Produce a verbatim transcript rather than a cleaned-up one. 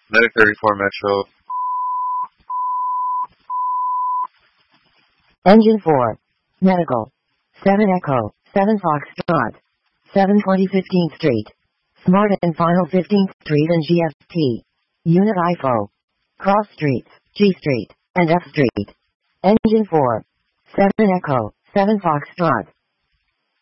Medic thirty-four Metro. Engine four. Medical. seven Echo, seven Foxtrot. seven twenty fifteenth Street. Smart and Final fifteenth Street and G F T. Unit I F O. Cross Streets, G Street, and F Street. Engine four. seven Echo, seven Foxtrot.